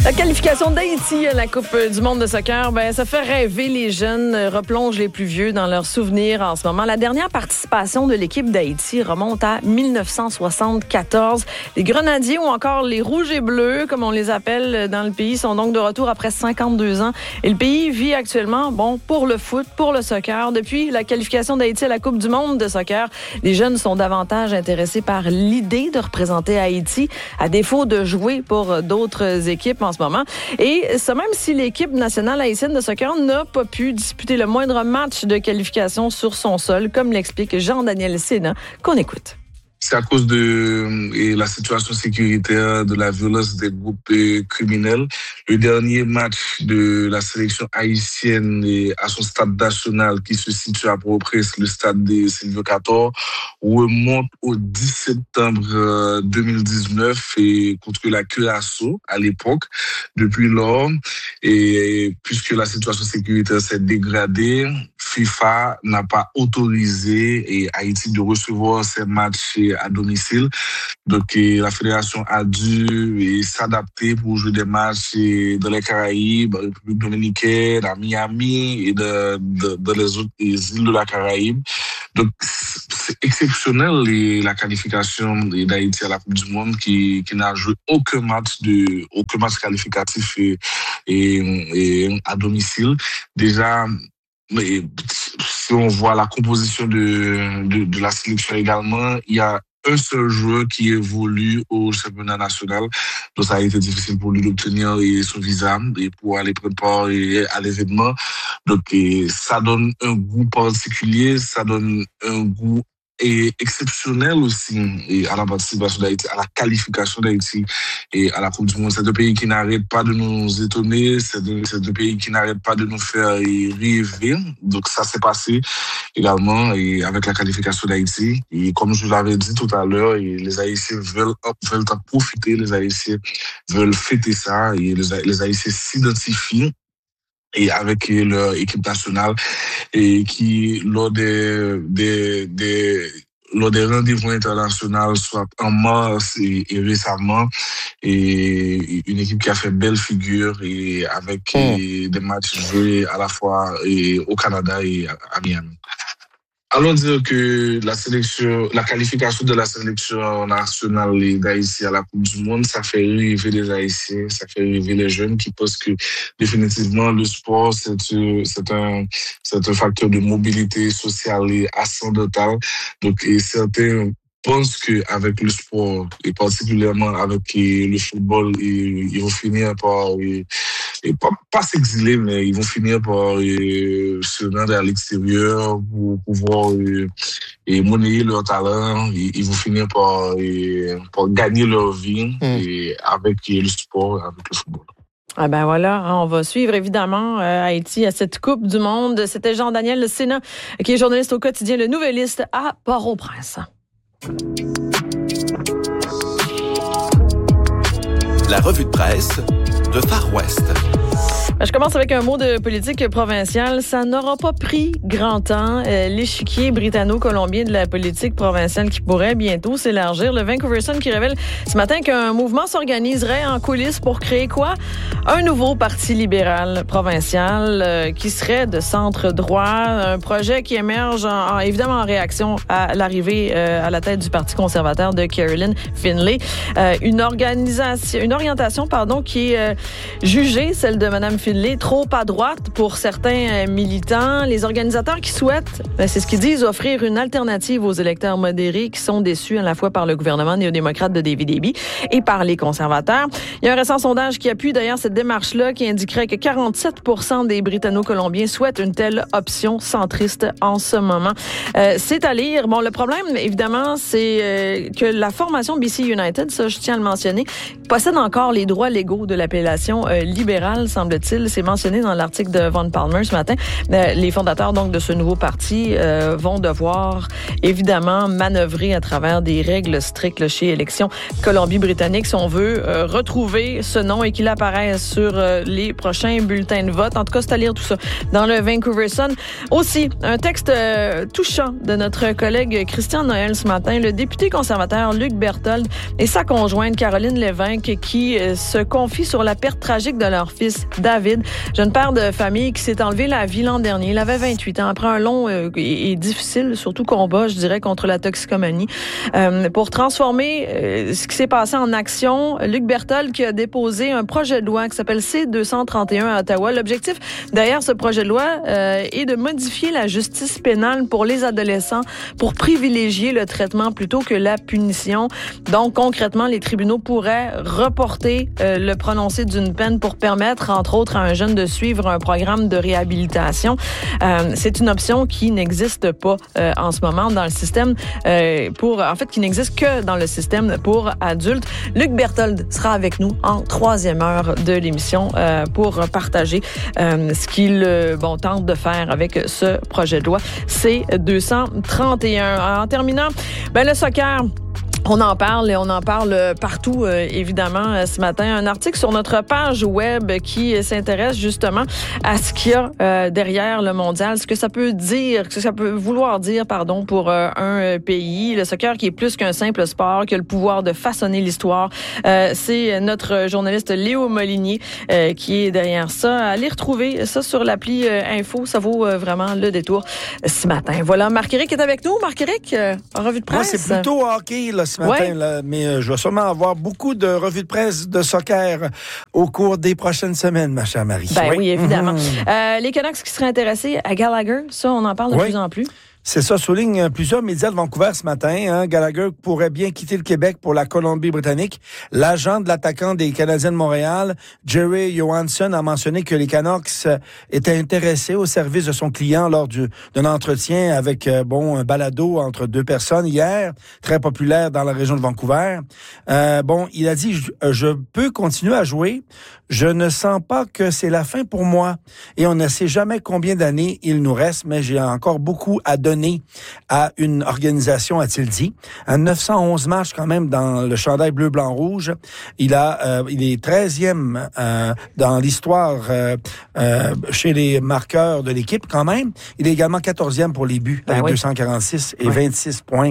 La qualification d'Haïti à la Coupe du monde de soccer, ça fait rêver les jeunes, replonge les plus vieux dans leurs souvenirs en ce moment. La dernière participation de l'équipe d'Haïti remonte à 1974. Les Grenadiers ou encore les Rouges et Bleus, comme on les appelle dans le pays, sont donc de retour après 52 ans. Et le pays vit actuellement, pour le foot, pour le soccer. Depuis la qualification d'Haïti à la Coupe du monde de soccer, les jeunes sont davantage intéressés par l'idée de représenter Haïti, à défaut de jouer pour d'autres équipes en ce moment. Et ça, même si l'équipe nationale haïtienne de soccer n'a pas pu disputer le moindre match de qualification sur son sol, comme l'explique Jean-Daniel Sénat, qu'on écoute. C'est à cause de la situation sécuritaire, de la violence des groupes criminels. Le dernier match de la sélection haïtienne à son stade national, qui se situe à Port-au-Prince, le stade de Silvio Cator, remonte au 10 septembre 2019 et contre la Curaçao à l'époque. Depuis lors, et puisque la situation sécuritaire s'est dégradée, FIFA n'a pas autorisé Haïti de recevoir ces matchs à domicile. Donc, la fédération a dû s'adapter pour jouer des matchs dans les Caraïbes, en République dominicaine, à Miami et dans les autres îles de la Caraïbe. Donc, c'est exceptionnel la qualification d'Haïti à la Coupe du Monde qui n'a joué aucun match qualificatif et à domicile. Déjà, mais si on voit la composition de la sélection également, il y a un seul joueur qui évolue au championnat national. Donc ça a été difficile pour lui d'obtenir son visa et pour aller prendre part à l'événement. Donc ça donne un goût particulier, ça donne un goût exceptionnel aussi à la participation d'Haïti, à la qualification d'Haïti et à la Coupe du Monde. C'est un pays qui n'arrête pas de nous étonner, c'est un pays qui n'arrête pas de nous faire rêver. Donc ça s'est passé également avec la qualification d'Haïti. Et comme je l'avais dit tout à l'heure, les Haïtiens veulent en profiter, les Haïtiens veulent fêter ça et les Haïtiens s'identifient et avec leur équipe nationale et qui lors des rendez-vous internationaux, soit en mars et récemment, et une équipe qui a fait belle figure et avec des matchs joués à la fois au Canada et à Miami. Allons dire que la qualification de la sélection nationale d'Haïti à la Coupe du Monde, ça fait rêver les Haïtiens, ça fait rêver les jeunes qui pensent que définitivement le sport, c'est un facteur de mobilité sociale et ascendantal. Donc, certains pensent qu'avec le sport, et particulièrement avec le football, ils vont finir par pas s'exiler, mais ils vont finir par se rendre à l'extérieur pour pouvoir monnayer leur talent. Ils vont finir par gagner leur vie avec le sport, avec le football. Ah voilà, on va suivre évidemment Haïti à cette Coupe du Monde. C'était Jean-Daniel Sénat, qui est journaliste au quotidien Le Nouvelliste à Port-au-Prince. La revue de presse de Far West. Je commence avec un mot de politique provinciale. Ça n'aura pas pris grand temps. L'échiquier britanno-colombien de la politique provinciale qui pourrait bientôt s'élargir. Le Vancouver Sun qui révèle ce matin qu'un mouvement s'organiserait en coulisses pour créer quoi? Un nouveau parti libéral provincial qui serait de centre-droit. Un projet qui émerge évidemment en réaction à l'arrivée à la tête du Parti conservateur de Caroline Finlay. Une orientation qui est jugée, celle de Mme Finlay, trop à droite pour certains militants. Les organisateurs qui souhaitent, c'est ce qu'ils disent, offrir une alternative aux électeurs modérés qui sont déçus à la fois par le gouvernement néo-démocrate de David Eby et par les conservateurs. Il y a un récent sondage qui appuie d'ailleurs cette démarche-là qui indiquerait que 47% des Britanno-Colombiens souhaitent une telle option centriste en ce moment. C'est à lire. Bon, le problème, évidemment, c'est que la formation BC United, ça je tiens à le mentionner, possède encore les droits légaux de l'appellation libérale, semble-t-il. utile. C'est mentionné dans l'article de Von Palmer ce matin. Les fondateurs donc de ce nouveau parti vont devoir évidemment manœuvrer à travers des règles strictes là, chez Élections Colombie-Britannique si on veut retrouver ce nom et qu'il apparaisse sur les prochains bulletins de vote. En tout cas, c'est à lire tout ça dans le Vancouver Sun. Aussi, un texte touchant de notre collègue Christian Noël ce matin, le député conservateur Luc Berthold et sa conjointe Caroline Lévesque qui se confient sur la perte tragique de leur fils David, jeune père de famille qui s'est enlevé la vie l'an dernier. Il avait 28 ans après un long et difficile, surtout combat, je dirais, contre la toxicomanie. Pour transformer ce qui s'est passé en action, Luc Berthold qui a déposé un projet de loi qui s'appelle C-231 à Ottawa. L'objectif derrière ce projet de loi est de modifier la justice pénale pour les adolescents pour privilégier le traitement plutôt que la punition. Donc, concrètement, les tribunaux pourraient reporter le prononcé d'une peine pour permettre, entre autres, à un jeune de suivre un programme de réhabilitation. C'est une option qui n'existe pas en ce moment dans le système qui n'existe que dans le système pour adultes. Luc Berthold sera avec nous en troisième heure de l'émission pour partager ce qu'il tente de faire avec ce projet de loi C-231. En terminant, le soccer. On en parle et on en parle partout, évidemment, ce matin. Un article sur notre page web qui s'intéresse justement à ce qu'il y a derrière le mondial, ce que ça peut vouloir dire, pour un pays. Le soccer qui est plus qu'un simple sport, qui a le pouvoir de façonner l'histoire. C'est notre journaliste Léo Molinier qui est derrière ça. Allez retrouver ça sur l'appli Info. Ça vaut vraiment le détour ce matin. Voilà, Marc-Éric est avec nous. Marc-Éric, en revue de presse. Moi, c'est plutôt hockey, là, ce matin, là, mais je vais sûrement avoir beaucoup de revues de presse de soccer au cours des prochaines semaines, ma chère Marie. Oui, évidemment. Les Canucks qui seraient intéressés à Gallagher, ça, on en parle de plus en plus. C'est ça, souligne plusieurs médias de Vancouver ce matin. Gallagher pourrait bien quitter le Québec pour la Colombie-Britannique. L'agent de l'attaquant des Canadiens de Montréal, Jerry Johansson, a mentionné que les Canucks étaient intéressés au service de son client lors d'un entretien avec un balado entre deux personnes hier, très populaire dans la région de Vancouver. Il a dit je peux continuer à jouer. Je ne sens pas que c'est la fin pour moi. Et on ne sait jamais combien d'années il nous reste, mais j'ai encore beaucoup à donner à une organisation, a-t-il dit. À 911 matchs quand même dans le chandail bleu-blanc-rouge. Il est 13e dans l'histoire chez les marqueurs de l'équipe quand même. Il est également 14e pour les buts avec 246 et 26 points.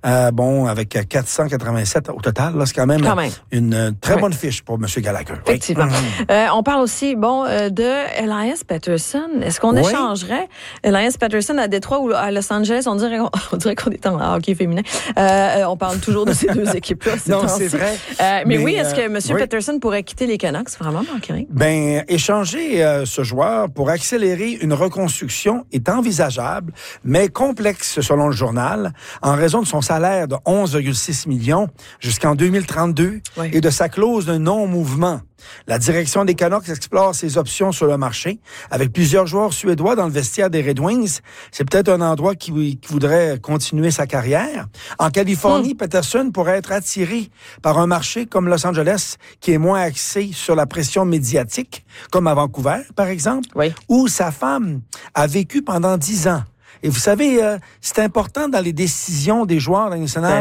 Avec 487 au total. Là, c'est quand même une très bonne fiche pour M. Gallagher. Effectivement. On parle aussi de Elias Pettersson. Est-ce qu'on échangerait Elias Pettersson à Détroit ou à Los Angeles? On dirait qu'on est en hockey féminin. On parle toujours de ces deux équipes-là. Non, c'est vrai. Mais oui, est-ce que M. Pettersson pourrait quitter les Canucks? Vraiment, Marc-Éric? Échanger ce joueur pour accélérer une reconstruction est envisageable, mais complexe selon le journal, en raison de son salaire de 11,6 millions jusqu'en 2032 et de sa clause de non-mouvement. La direction des Canucks explore ses options sur le marché. Avec plusieurs joueurs suédois dans le vestiaire des Red Wings, c'est peut-être un endroit qui voudrait continuer sa carrière. En Californie, Pettersson pourrait être attiré par un marché comme Los Angeles, qui est moins axé sur la pression médiatique, comme à Vancouver, par exemple, où sa femme a vécu pendant 10 ans. Et vous savez, c'est important dans les décisions des joueurs nationaux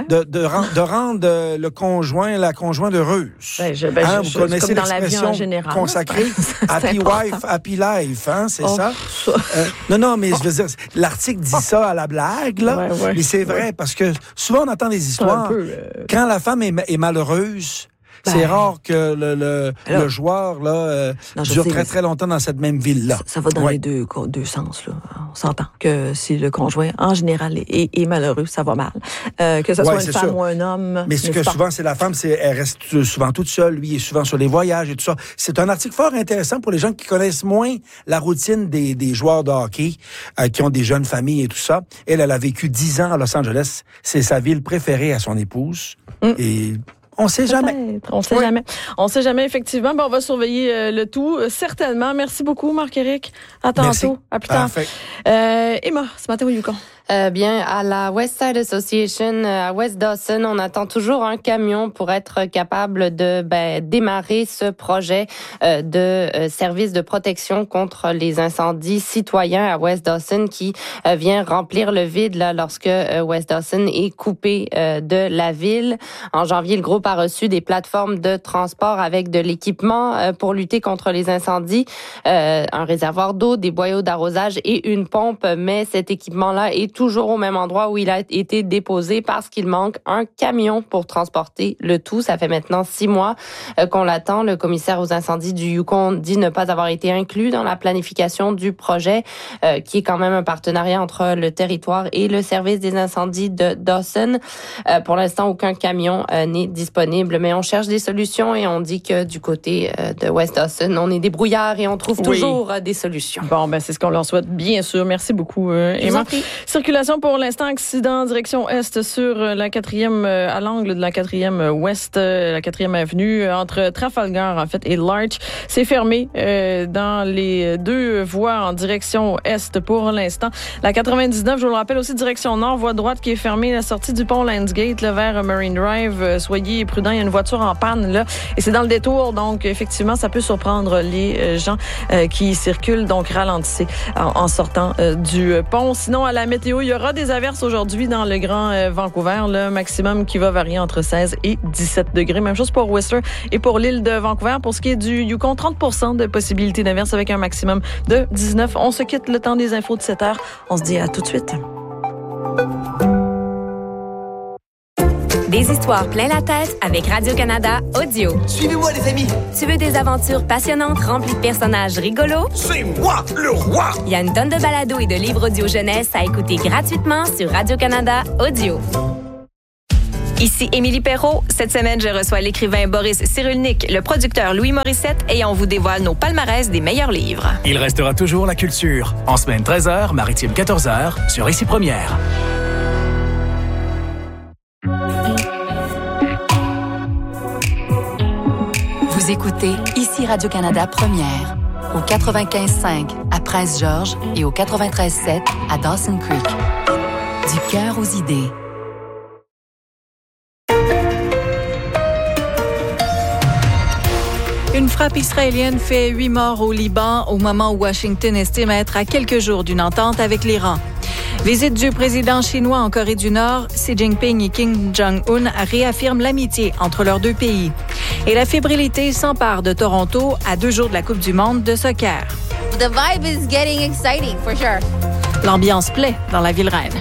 de rendre la conjointe heureuse. Vous connaissez l'expression consacrée Happy Wife, Happy Life, c'est ça? Non, mais je veux dire, l'article dit ça à la blague, là, mais c'est vrai, parce que souvent on entend des histoires, quand la femme est malheureuse, c'est rare que le joueur dure très très longtemps dans cette même ville-là. Ça va dans les deux sens. Là. On s'entend que si le conjoint, en général, est malheureux, ça va mal. Que ce soit une femme ou un homme. Mais ce que souvent, c'est la femme, elle reste souvent toute seule. Lui, il est souvent sur les voyages et tout ça. C'est un article fort intéressant pour les gens qui connaissent moins la routine des joueurs de hockey, qui ont des jeunes familles et tout ça. Elle a vécu 10 ans à Los Angeles. C'est sa ville préférée à son épouse. Et on sait jamais. On sait jamais, effectivement. On va surveiller le tout, certainement. Merci beaucoup, Marc-Éric. À tantôt. Merci. À plus tard. Emma, ce matin au Yukon. Bien, à la West Side Association, à West Dawson, on attend toujours un camion pour être capable de démarrer ce projet de service de protection contre les incendies citoyens à West Dawson qui vient remplir le vide là, lorsque West Dawson est coupé de la ville. En janvier, le groupe a reçu des plateformes de transport avec de l'équipement pour lutter contre les incendies, un réservoir d'eau, des boyaux d'arrosage et une pompe, mais cet équipement-là est toujours au même endroit où il a été déposé parce qu'il manque un camion pour transporter le tout. Ça fait maintenant 6 mois qu'on l'attend. Le commissaire aux incendies du Yukon dit ne pas avoir été inclus dans la planification du projet, qui est quand même un partenariat entre le territoire et le service des incendies de Dawson. Pour l'instant, aucun camion n'est disponible, mais on cherche des solutions et on dit que du côté de West Dawson, on est débrouillard et on trouve toujours des solutions. Bon, c'est ce qu'on leur souhaite, bien sûr. Merci beaucoup, Emma. Circulation pour l'instant, accident direction est sur la 4e, à l'angle de la 4e ouest, la 4e avenue, entre Trafalgar, en fait, et Larch. C'est fermé dans les 2 voies en direction est pour l'instant. La 99, je vous le rappelle aussi, direction nord, voie droite qui est fermée, la sortie du pont Landsgate, là, vers Marine Drive. Soyez prudents, il y a une voiture en panne, là, et c'est dans le détour, donc effectivement, ça peut surprendre les gens qui circulent, donc ralentissez en sortant du pont. Sinon, à la météo, il y aura des averses aujourd'hui dans le Grand Vancouver, le maximum qui va varier entre 16 et 17 degrés. Même chose pour Whistler et pour l'île de Vancouver. Pour ce qui est du Yukon, 30% de possibilité d'averse avec un maximum de 19. On se quitte le temps des infos de 7 heures. On se dit à tout de suite. Des histoires plein la tête avec Radio-Canada Audio. Suivez-moi, les amis! Tu veux des aventures passionnantes remplies de personnages rigolos? C'est moi, le roi! Il y a une tonne de balados et de livres audio jeunesse à écouter gratuitement sur Radio-Canada Audio. Ici Émilie Perrault. Cette semaine, je reçois l'écrivain Boris Cyrulnik, le producteur Louis Morissette et on vous dévoile nos palmarès des meilleurs livres. Il restera toujours la culture. En semaine 13h, maritime 14h, sur Ici Première. Vous écoutez Ici Radio-Canada Première, au 95.5 à Prince-Georges et au 93.7 à Dawson Creek. Du cœur aux idées. Une frappe israélienne fait 8 morts au Liban au moment où Washington estime être à quelques jours d'une entente avec l'Iran. Visite du président chinois en Corée du Nord, Xi Jinping et Kim Jong-un réaffirment l'amitié entre leurs 2 pays. Et la fébrilité s'empare de Toronto à 2 jours de la Coupe du monde de soccer. The vibe is getting exciting, for sure. L'ambiance plaît dans la ville reine.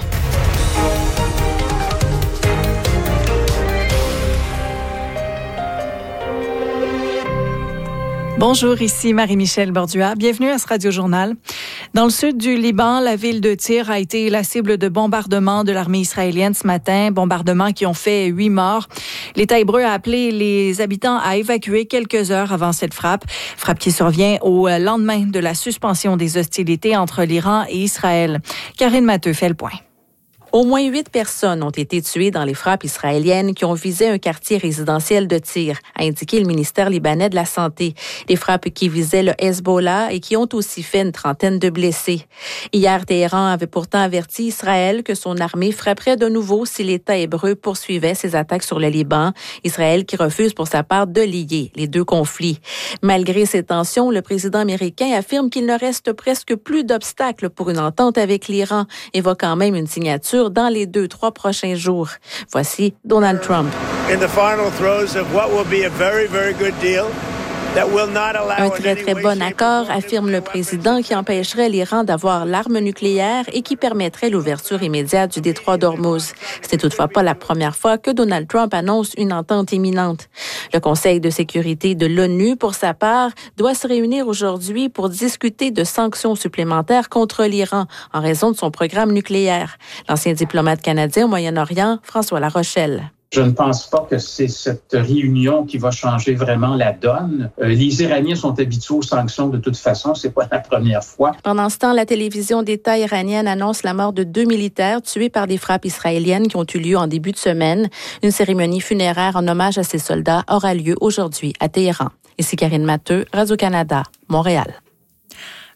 Bonjour, ici Marie-Michel Bordua. Bienvenue à ce Radio-Journal. Dans le sud du Liban, la ville de Tyr a été la cible de bombardements de l'armée israélienne ce matin, bombardements qui ont fait 8 morts. L'État hébreu a appelé les habitants à évacuer quelques heures avant cette frappe qui survient au lendemain de la suspension des hostilités entre l'Iran et Israël. Karine Matteux fait le point. Au moins 8 personnes ont été tuées dans les frappes israéliennes qui ont visé un quartier résidentiel de Tyr, a indiqué le ministère libanais de la Santé. Des frappes qui visaient le Hezbollah et qui ont aussi fait une trentaine de blessés. Hier, Téhéran avait pourtant averti Israël que son armée frapperait de nouveau si l'État hébreu poursuivait ses attaques sur le Liban. Israël qui refuse pour sa part de lier les 2 conflits. Malgré ces tensions, le président américain affirme qu'il ne reste presque plus d'obstacles pour une entente avec l'Iran, évoquant même une signature dans les 2-3 prochains jours. Voici Donald Trump. In the final throes of what will be a very, very good deal. Un très, très bon accord, affirme le président, qui empêcherait l'Iran d'avoir l'arme nucléaire et qui permettrait l'ouverture immédiate du détroit d'Ormuz. Ce n'est toutefois pas la première fois que Donald Trump annonce une entente imminente. Le Conseil de sécurité de l'ONU, pour sa part, doit se réunir aujourd'hui pour discuter de sanctions supplémentaires contre l'Iran en raison de son programme nucléaire. L'ancien diplomate canadien au Moyen-Orient, François Larochelle. Je ne pense pas que c'est cette réunion qui va changer vraiment la donne. Les Iraniens sont habitués aux sanctions de toute façon, c'est pas la première fois. Pendant ce temps, la télévision d'État iranienne annonce la mort de 2 militaires tués par des frappes israéliennes qui ont eu lieu en début de semaine. Une cérémonie funéraire en hommage à ces soldats aura lieu aujourd'hui à Téhéran. Ici Karine Matteux, Radio-Canada, Montréal.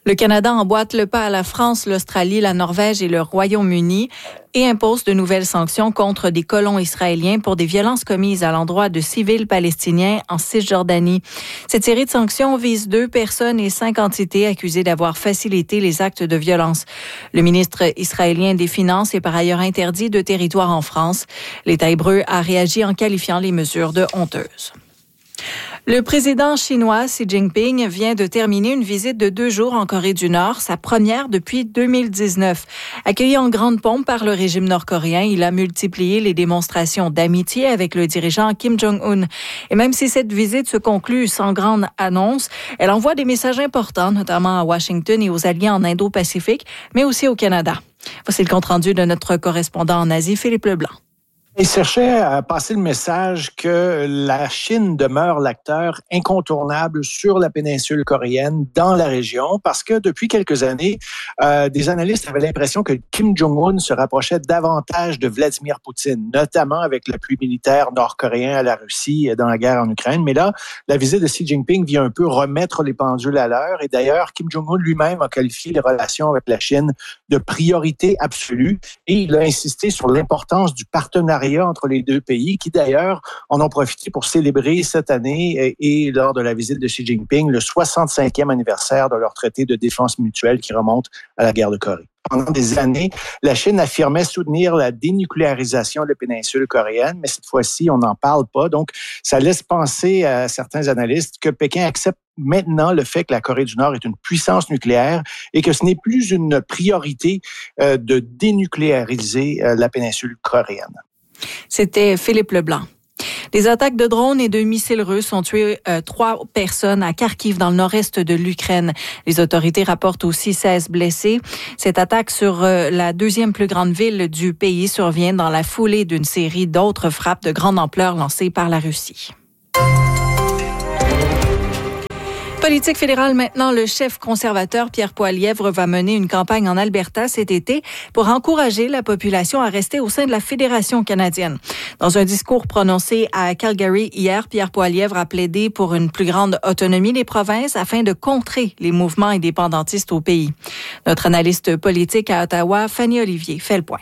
Le Canada emboîte le pas à la France, l'Australie, la Norvège et le Royaume-Uni et impose de nouvelles sanctions contre des colons israéliens pour des violences commises à l'endroit de civils palestiniens en Cisjordanie. Cette série de sanctions vise 2 personnes et 5 entités accusées d'avoir facilité les actes de violence. Le ministre israélien des Finances est par ailleurs interdit de territoire en France. L'État hébreu a réagi en qualifiant les mesures de honteuses. Le président chinois Xi Jinping vient de terminer une visite de 2 jours en Corée du Nord, sa première depuis 2019. Accueilli en grande pompe par le régime nord-coréen, il a multiplié les démonstrations d'amitié avec le dirigeant Kim Jong-un. Et même si cette visite se conclut sans grande annonce, elle envoie des messages importants, notamment à Washington et aux alliés en Indo-Pacifique, mais aussi au Canada. Voici le compte-rendu de notre correspondant en Asie, Philippe Leblanc. Il cherchait à passer le message que la Chine demeure l'acteur incontournable sur la péninsule coréenne, dans la région, parce que depuis quelques années, des analystes avaient l'impression que Kim Jong-un se rapprochait davantage de Vladimir Poutine, notamment avec l'appui militaire nord-coréen à la Russie dans la guerre en Ukraine. Mais là, la visite de Xi Jinping vient un peu remettre les pendules à l'heure. Et d'ailleurs, Kim Jong-un lui-même a qualifié les relations avec la Chine de priorité absolue. Et il a insisté sur l'importance du partenariat entre les 2 pays, qui d'ailleurs en ont profité pour célébrer cette année et lors de la visite de Xi Jinping, le 65e anniversaire de leur traité de défense mutuelle qui remonte à la guerre de Corée. Pendant des années, la Chine affirmait soutenir la dénucléarisation de la péninsule coréenne, mais cette fois-ci, on n'en parle pas. Donc, ça laisse penser à certains analystes que Pékin accepte maintenant le fait que la Corée du Nord est une puissance nucléaire et que ce n'est plus une priorité de dénucléariser la péninsule coréenne. C'était Philippe Leblanc. Des attaques de drones et de missiles russes ont tué 3 personnes à Kharkiv, dans le nord-est de l'Ukraine. Les autorités rapportent aussi 16 blessés. Cette attaque sur la 2e plus grande ville du pays survient dans la foulée d'une série d'autres frappes de grande ampleur lancées par la Russie. Politique fédérale maintenant, le chef conservateur Pierre Poilievre va mener une campagne en Alberta cet été pour encourager la population à rester au sein de la Fédération canadienne. Dans un discours prononcé à Calgary hier, Pierre Poilievre a plaidé pour une plus grande autonomie des provinces afin de contrer les mouvements indépendantistes au pays. Notre analyste politique à Ottawa, Fanny Olivier, fait le point.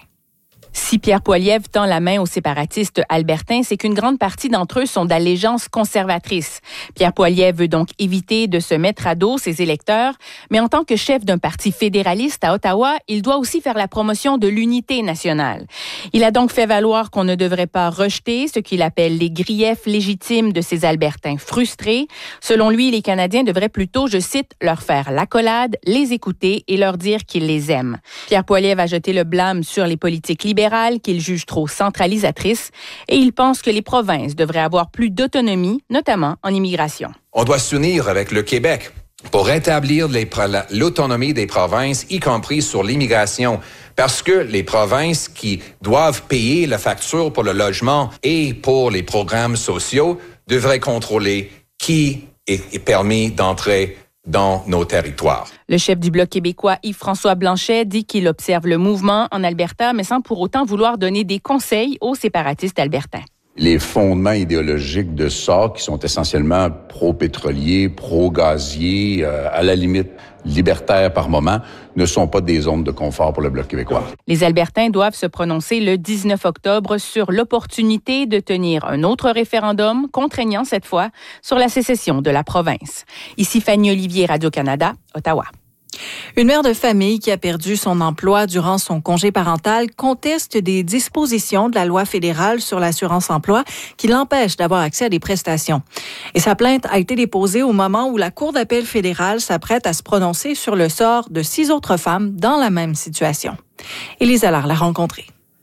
Si Pierre Poilievre tend la main aux séparatistes albertains, c'est qu'une grande partie d'entre eux sont d'allégeance conservatrice. Pierre Poilievre veut donc éviter de se mettre à dos ses électeurs, mais en tant que chef d'un parti fédéraliste à Ottawa, il doit aussi faire la promotion de l'unité nationale. Il a donc fait valoir qu'on ne devrait pas rejeter ce qu'il appelle les griefs légitimes de ces Albertains frustrés. Selon lui, les Canadiens devraient plutôt, je cite, leur faire l'accolade, les écouter et leur dire qu'ils les aiment. Pierre Poilievre a jeté le blâme sur les politiques libérales qu'il juge trop centralisatrices et il pense que les provinces devraient avoir plus d'autonomie, notamment en immigration. On doit s'unir avec le Québec pour rétablir l'autonomie des provinces, y compris sur l'immigration, parce que les provinces qui doivent payer la facture pour le logement et pour les programmes sociaux devraient contrôler qui est permis d'entrer dans nos territoires. Le chef du Bloc québécois, Yves-François Blanchet, dit qu'il observe le mouvement en Alberta, mais sans pour autant vouloir donner des conseils aux séparatistes albertains. Les fondements idéologiques de ça, qui sont essentiellement pro-pétrolier, pro-gazier, à la limite libertaires par moment, ne sont pas des zones de confort pour le Bloc québécois. Les Albertains doivent se prononcer le 19 octobre sur l'opportunité de tenir un autre référendum, contraignant cette fois, sur la sécession de la province. Ici Fanny Olivier, Radio-Canada, Ottawa. Une mère de famille qui a perdu son emploi durant son congé parental conteste des dispositions de la loi fédérale sur l'assurance-emploi qui l'empêchent d'avoir accès à des prestations. Et sa plainte a été déposée au moment où la Cour d'appel fédérale s'apprête à se prononcer sur le sort de 6 autres femmes dans la même situation. Élise Allard l'a rencontrée.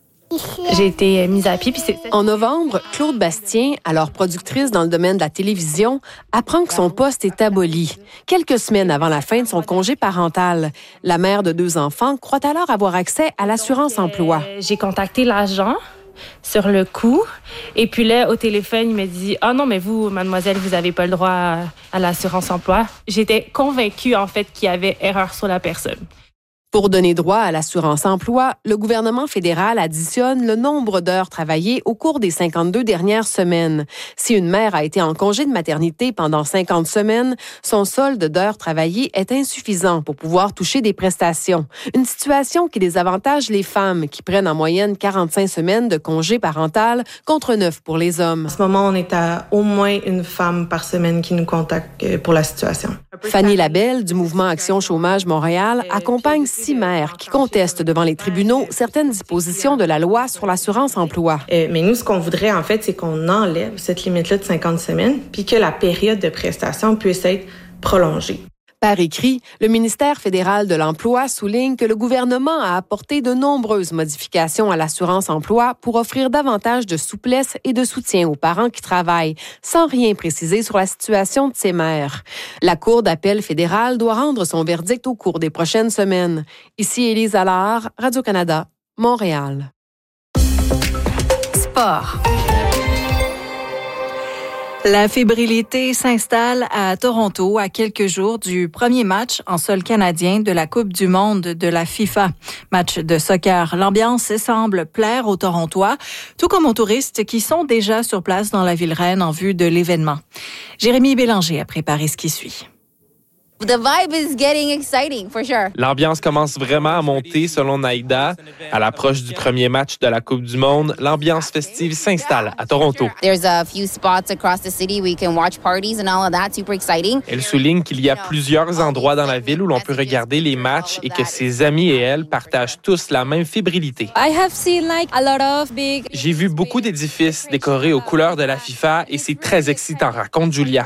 J'ai été mise à pied. En novembre, Claude Bastien, alors productrice dans le domaine de la télévision, apprend que son poste est aboli. Quelques semaines avant la fin de son congé parental, la mère de 2 enfants croit alors avoir accès à l'assurance-emploi. J'ai contacté l'agent sur le coup. Et puis là, au téléphone, il me dit « Ah non, mais vous, mademoiselle, vous n'avez pas le droit à l'assurance-emploi. » J'étais convaincue, en fait, qu'il y avait erreur sur la personne. Pour donner droit à l'assurance emploi, le gouvernement fédéral additionne le nombre d'heures travaillées au cours des 52 dernières semaines. Si une mère a été en congé de maternité pendant 50 semaines, son solde d'heures travaillées est insuffisant pour pouvoir toucher des prestations. Une situation qui désavantage les femmes qui prennent en moyenne 45 semaines de congé parental contre 9 pour les hommes. En ce moment, on est à au moins une femme par semaine qui nous contacte pour la situation. Fanny Labelle, du mouvement Action Chômage Montréal, accompagne 6 mères qui contestent devant les tribunaux certaines dispositions de la loi sur l'assurance emploi. Mais nous, ce qu'on voudrait, en fait, c'est qu'on enlève cette limite-là de 50 semaines puis que la période de prestation puisse être prolongée. Par écrit, le ministère fédéral de l'Emploi souligne que le gouvernement a apporté de nombreuses modifications à l'assurance emploi pour offrir davantage de souplesse et de soutien aux parents qui travaillent, sans rien préciser sur la situation de ces mères. La Cour d'appel fédérale doit rendre son verdict au cours des prochaines semaines. Ici Élise Allard, Radio-Canada, Montréal. Sport. La fébrilité s'installe à Toronto à quelques jours du premier match en sol canadien de la Coupe du monde de la FIFA. Match de soccer. L'ambiance semble plaire aux Torontois, tout comme aux touristes qui sont déjà sur place dans la ville reine en vue de l'événement. Jérémy Bélanger a préparé ce qui suit. The vibe is getting exciting, for sure. L'ambiance commence vraiment à monter selon Naïda. À l'approche du premier match de la Coupe du monde, l'ambiance festive s'installe à Toronto. There's a few spots across the city where you can watch parties and all of that. Super exciting. Elle souligne qu'il y a plusieurs endroits dans la ville où l'on peut regarder les matchs et que ses amis et elle partagent tous la même fébrilité. J'ai vu beaucoup d'édifices décorés aux couleurs de la FIFA et c'est très excitant, raconte Julia.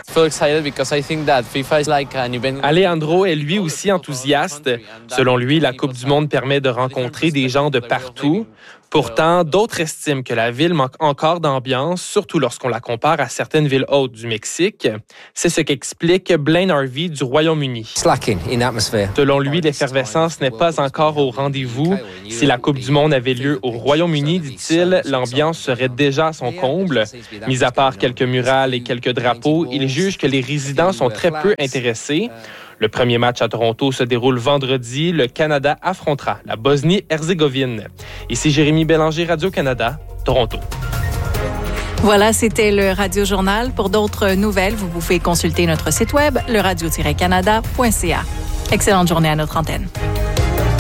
Alejandro est lui aussi enthousiaste. Selon lui, la Coupe du monde permet de rencontrer des gens de partout. Pourtant, d'autres estiment que la ville manque encore d'ambiance, surtout lorsqu'on la compare à certaines villes hautes du Mexique. C'est ce qu'explique Blaine Harvey du Royaume-Uni. Selon lui, l'effervescence n'est pas encore au rendez-vous. Si la Coupe du monde avait lieu au Royaume-Uni, dit-il, l'ambiance serait déjà à son comble. Mis à part quelques murales et quelques drapeaux, il juge que les résidents sont très peu intéressés. Le premier match à Toronto se déroule vendredi. Le Canada affrontera la Bosnie-Herzégovine. Ici Jérémy Bélanger, Radio-Canada, Toronto. Voilà, c'était le Radio Journal. Pour d'autres nouvelles, vous pouvez consulter notre site web, leradio-canada.ca. Excellente journée à notre antenne.